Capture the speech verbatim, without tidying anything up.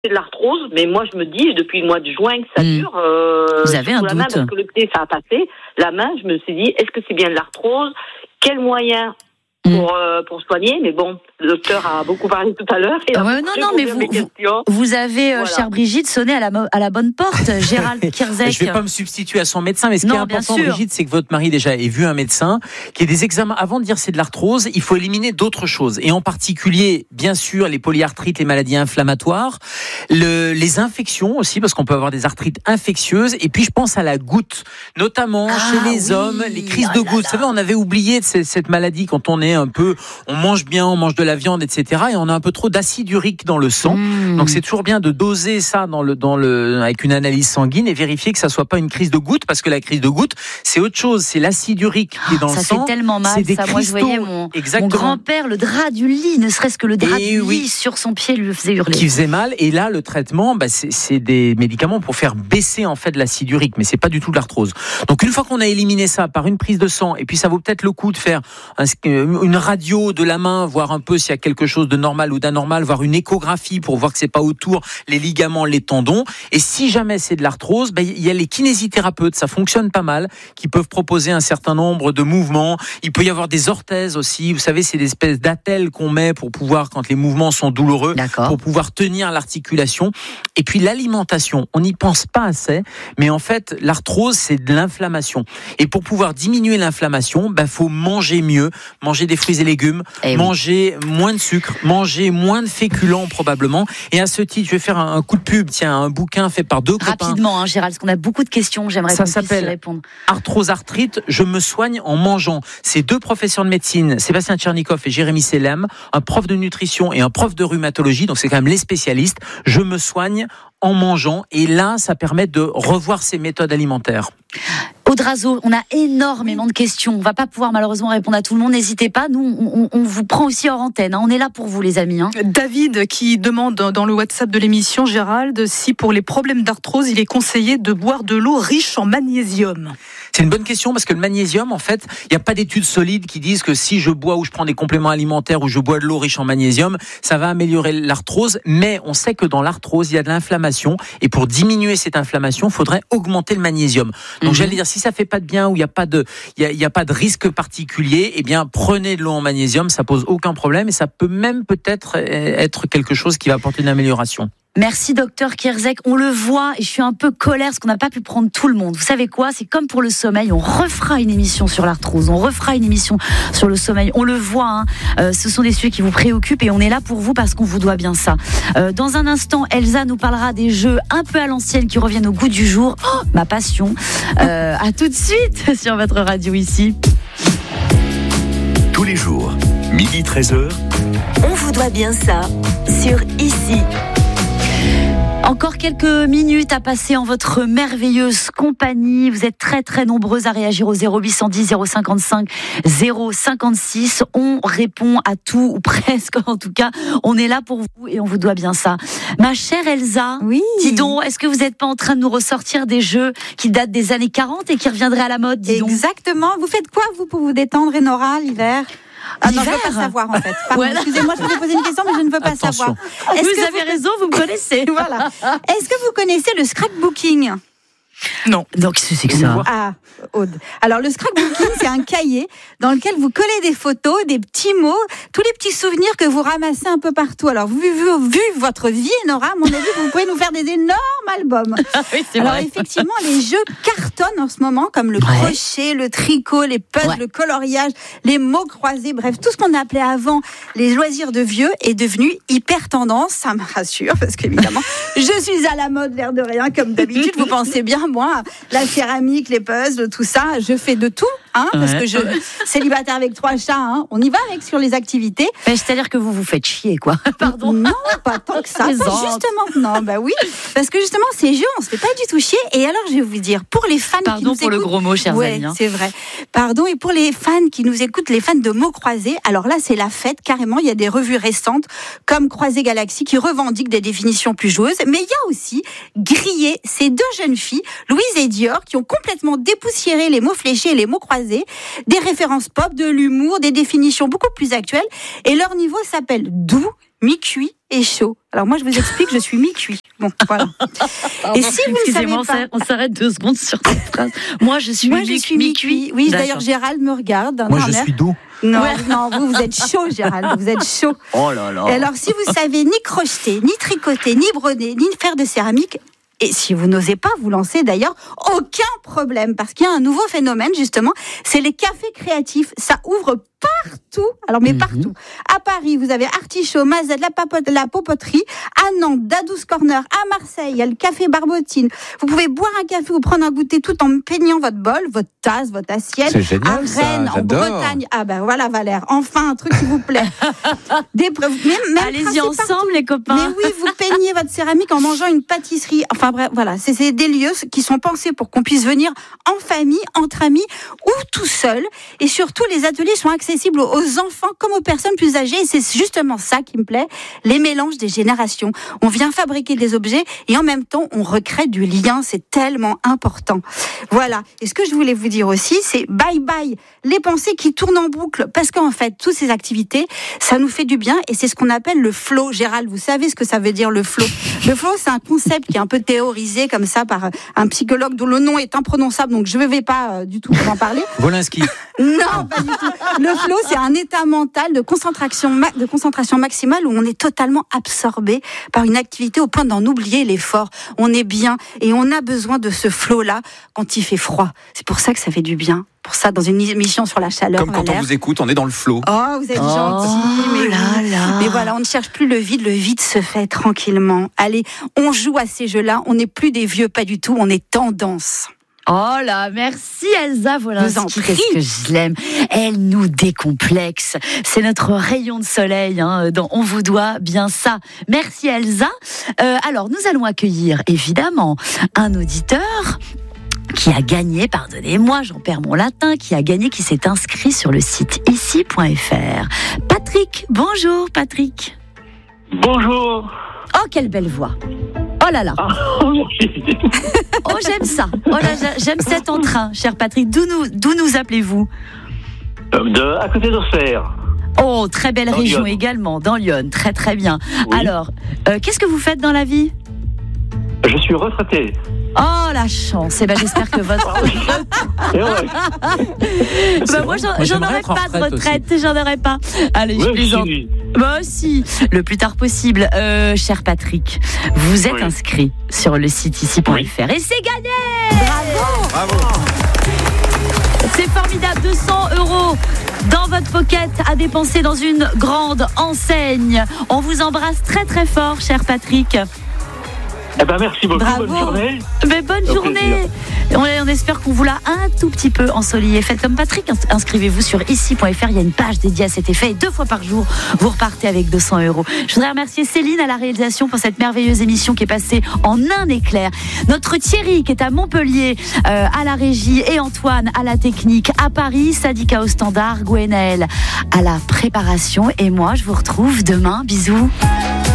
c'est de l'arthrose, mais moi je me dis depuis le mois de juin que ça mmh. dure. Euh, Vous avez un la doute main, parce que le pied ça a passé. La main, je me suis dit, est-ce que c'est bien de l'arthrose? Quel moyen pour, euh, pour soigner? Mais bon, le docteur a beaucoup parlé tout à l'heure. Et euh, non, non, mais vous, vous, vous avez, euh, voilà. chère Brigitte, sonné à la, à la bonne porte, Gérald Kierzek. Je ne vais pas me substituer à son médecin, mais ce non, qui est important, sûr. Brigitte, c'est que votre mari déjà ait vu un médecin, qui ait des examens. Avant de dire c'est de l'arthrose, il faut éliminer d'autres choses. Et en particulier, bien sûr, les polyarthrites, les maladies inflammatoires, le, les infections aussi, parce qu'on peut avoir des arthrites infectieuses. Et puis, je pense à la goutte, notamment ah, chez les oui. hommes, les crises oh de goutte. Vous savez, on avait oublié cette, cette maladie quand on est un peu, on mange bien, on mange de la viande, et cetera. Et on a un peu trop d'acide urique dans le sang. Mmh. Donc, c'est toujours bien de doser ça dans le, dans le, avec une analyse sanguine et vérifier que ça soit pas une crise de goutte, parce que la crise de goutte, c'est autre chose. C'est l'acide urique qui est dans ça le sang. Ça fait tellement mal, c'est des ça. cristaux. Moi, je voyais mon, mon grand-père, le drap du lit, ne serait-ce que le drap et du oui. lit sur son pied lui faisait hurler. Qui faisait mal. Et là, le traitement, bah, c'est, c'est des médicaments pour faire baisser, en fait, l'acide urique. Mais c'est pas du tout de l'arthrose. Donc, une fois qu'on a éliminé ça par une prise de sang, et puis ça vaut peut-être le coup de faire un, une radio de la main, voir un peu s'il y a quelque chose de normal ou d'anormal, voir une échographie pour voir que c'est pas autour les ligaments, les tendons. Et si jamais c'est de l'arthrose, ben, il y a les kinésithérapeutes, ça fonctionne pas mal, qui peuvent proposer un certain nombre de mouvements. Il peut y avoir des orthèses aussi. Vous savez, c'est des espèces d'attelles qu'on met pour pouvoir, quand les mouvements sont douloureux, D'accord. pour pouvoir tenir l'articulation. Et puis l'alimentation, on n'y pense pas assez, mais en fait, l'arthrose, c'est de l'inflammation. Et pour pouvoir diminuer l'inflammation, ben, faut manger mieux, manger des fruits et légumes, et manger oui. moins de sucre, manger moins de féculents probablement. Et à ce titre, je vais faire un, un coup de pub. Tiens, un bouquin fait par deux copains. Rapidement, hein, Gérald, parce qu'on a beaucoup de questions. J'aimerais ça qu'on puisse y répondre. Arthrose arthrite, je me soigne en mangeant. C'est deux professeurs de médecine, Sébastien Tchernikoff et Jérémy Selem, un prof de nutrition et un prof de rhumatologie. Donc c'est quand même les spécialistes. Je me soigne en mangeant. Et là, ça permet de revoir ses méthodes alimentaires. Aude Razeau, on a énormément de questions. On va pas pouvoir malheureusement répondre à tout le monde. N'hésitez pas. Nous, on, on vous prend aussi hors antenne. Hein. On est là pour vous, les amis. Hein. David qui demande dans le WhatsApp de l'émission, Gérald, si pour les problèmes d'arthrose, il est conseillé de boire de l'eau riche en magnésium. C'est une bonne question parce que le magnésium, en fait, il n'y a pas d'études solides qui disent que si je bois ou je prends des compléments alimentaires ou je bois de l'eau riche en magnésium, ça va améliorer l'arthrose. Mais on sait que dans l'arthrose, il y a de l'inflammation et pour diminuer cette inflammation, il faudrait augmenter le magnésium. Donc, mmh. j'allais dire, si ça fait pas de bien ou il n'y a pas de, il y a, il y a pas de risque particulier, eh bien, prenez de l'eau en magnésium, ça pose aucun problème et ça peut même peut-être être quelque chose qui va apporter une amélioration. Merci docteur Kierzek, on le voit et je suis un peu colère parce qu'on n'a pas pu prendre tout le monde. Vous savez quoi, c'est comme pour le sommeil, on refera une émission sur l'arthrose, on refera une émission sur le sommeil, on le voit, hein, euh, ce sont des sujets qui vous préoccupent et on est là pour vous parce qu'on vous doit bien ça. Euh, dans un instant, Elsa nous parlera des jeux un peu à l'ancienne qui reviennent au goût du jour, oh, ma passion. Euh, à tout de suite sur votre radio ici. Tous les jours, midi treize heures. On vous doit bien ça sur Ici. Encore quelques minutes à passer en votre merveilleuse compagnie. Vous êtes très très nombreux à réagir au zéro huit cent dix zéro cinquante-cinq zéro cinquante-six. On répond à tout, ou presque en tout cas. On est là pour vous et on vous doit bien ça. Ma chère Elsa, oui. dis donc, est-ce que vous n'êtes pas en train de nous ressortir des jeux qui datent des années quarante et qui reviendraient à la mode, dis donc ? Exactement. Vous faites quoi, vous, pour vous détendre, Enora, l'hiver ? Ah non, je ne veux pas savoir en fait. Pardon, ouais, excusez-moi, je vous ai posé une question, mais je ne veux pas Attention. savoir. Est-ce vous que avez vous... raison, vous me connaissez. Voilà. Est-ce que vous connaissez le scrapbooking ? Non. Donc, qu'est-ce que c'est que ça ? Ah, Aude. Alors, le scrapbooking, c'est un cahier dans lequel vous collez des photos, des petits mots, tous les petits souvenirs que vous ramassez un peu partout. Alors, vu, vu, vu votre vie, Nora, à mon avis, vous pouvez nous faire des énormes albums. Oui, c'est Alors, vrai. effectivement, les jeux cartonnent en ce moment, comme le ouais. crochet, le tricot, les puzzles, ouais. le coloriage, les mots croisés, bref, tout ce qu'on appelait avant les loisirs de vieux est devenu hyper tendance. Ça me rassure, parce qu'évidemment, je suis à la mode, l'air de rien, comme d'habitude. Vous pensez bien, moi, la céramique, les puzzles, tout ça, je fais de tout, hein, ouais. parce que je célibataire avec trois chats, hein, on y va avec sur les activités. Mais c'est-à-dire que vous vous faites chier, quoi. Pardon. Non, pas tant que ça. Pas justement, non, bah oui, parce que justement ces jeux, on se fait pas du tout chier. Et alors, je vais vous dire, pour les fans Pardon qui nous pour écoutent, le gros mot, chers ouais, amis. Hein. C'est vrai. Pardon. Et pour les fans qui nous écoutent, les fans de mots croisés, alors là, c'est la fête carrément. Il y a des revues récentes comme Croisé Galaxy qui revendiquent des définitions plus joueuses. Mais il y a aussi Grillé, ces deux jeunes filles, Louise et Dior, qui ont complètement dépoussiéré les mots fléchés et les mots croisés, des références pop, de l'humour, des définitions beaucoup plus actuelles. Et leur niveau s'appelle doux, mi-cuit et chaud. Alors moi, je vous explique, je suis mi-cuit. Bon, voilà. Et si vous ne savez pas... on s'arrête deux secondes sur cette phrase. Moi, je suis, moi, mi- je suis mi-cuit. mi-cuit. Oui, D'accord. d'ailleurs, Gérald me regarde. Moi, Non, je mais... suis doux. Non, Ouais. non, vous, vous êtes chaud, Gérald. Vous êtes chaud. Oh là là. Et alors, si vous savez ni crocheter, ni tricoter, ni broder, ni faire de céramique, et si vous n'osez pas vous lancer d'ailleurs, aucun problème, parce qu'il y a un nouveau phénomène justement, c'est les cafés créatifs. Ça ouvre partout, alors mais Mhm. partout. À Paris, vous avez Artichaut, Mazette, la, papote, la Popoterie. À Nantes, Dadou's Corner. À Marseille, il y a le café Barbotine. Vous pouvez boire un café ou prendre un goûter tout en peignant votre bol, votre tasse, votre assiette. C'est génial, À ça, Rennes, en j'adore. Bretagne. Ah ben voilà Valère, enfin un truc qui vous plaît. Des preuves, même, même Allez-y principe ensemble, partout. les copains. Mais oui, vous peignez votre céramique en mangeant une pâtisserie. Enfin bref, voilà, c'est, c'est des lieux qui sont pensés pour qu'on puisse venir en famille, entre amis ou tout seul. Et surtout, les ateliers sont accessibles aux enfants comme aux personnes plus âgées. Et c'est justement ça qui me plaît, les mélanges des générations. On vient fabriquer des objets et en même temps, on recrée du lien. C'est tellement important. Voilà. Et ce que je voulais vous dire aussi, c'est bye bye les pensées qui tournent en boucle. Parce qu'en fait, toutes ces activités, ça nous fait du bien et c'est ce qu'on appelle le flow. Gérald, vous savez ce que ça veut dire le flow? Le flow, c'est un concept qui est un peu théorisé comme ça par un psychologue dont le nom est imprononçable, donc je ne vais pas euh, du tout en parler. Wolinski. Non, pas du tout. Le flow, c'est un état mental de concentration, ma- de concentration maximale où on est totalement absorbé par une activité au point d'en oublier l'effort. On est bien et on a besoin de ce flow-là quand il fait froid. C'est pour ça que ça fait du bien. Pour ça, dans une émission sur la chaleur, Comme quand on Valère. vous écoute, on est dans le flow. Oh, vous êtes Oh gentil, mais, là oui. là. mais voilà, on ne cherche plus le vide, le vide se fait tranquillement. Allez, on joue à ces jeux-là, on n'est plus des vieux, pas du tout, on est tendance. Oh là, merci Elsa Vous en Wolinski, prie. qu'est-ce que je l'aime. Elle nous décomplexe. C'est notre rayon de soleil hein, dans On vous doit bien ça. Merci Elsa. Euh, alors, nous allons accueillir évidemment un auditeur qui a gagné, pardonnez-moi, j'en perds mon latin, qui a gagné, qui s'est inscrit sur le site ici point f r. Patrick, bonjour Patrick. Bonjour. Oh, quelle belle voix. Oh là là. Ah, merci. Oh, j'aime ça. Oh là, j'a- j'aime cet entrain, cher Patrick. D'où nous, d'où nous appelez-vous? De, à côté d'Auxerre. Oh, très belle Dans région Lyon. également, dans Lyon. Très très bien. Oui. Alors, euh, qu'est-ce que vous faites dans la vie? Je suis retraité. Oh, la chance. Eh ben, j'espère que votre... Et ouais. Bah, moi, j'en, Moi, j'en j'aimerais aurais être en pas de retraite retraite. J'en aurais pas. Allez, je Ouais, plaisante. si. Bah si, le plus tard possible. Euh, cher Patrick, vous êtes Oui. inscrit sur le site ici point f r et c'est gagné. Bravo. C'est formidable, deux cents euros dans votre pocket à dépenser dans une grande enseigne. On vous embrasse très très fort, cher Patrick. Eh ben, merci beaucoup. Bravo. Bonne journée. Mais bonne Au journée. On, on espère qu'on vous l'a un tout petit peu ensoleillé. Faites comme Patrick, ins- inscrivez-vous sur ici point f r. Il y a une page dédiée à cet effet et deux fois par jour, vous repartez avec deux cents euros. Je voudrais remercier Céline à la réalisation pour cette merveilleuse émission qui est passée en un éclair. Notre Thierry qui est à Montpellier euh, à la régie et Antoine à la technique, à Paris, Sadika au standard, Gwenaël à la préparation et moi je vous retrouve demain. Bisous.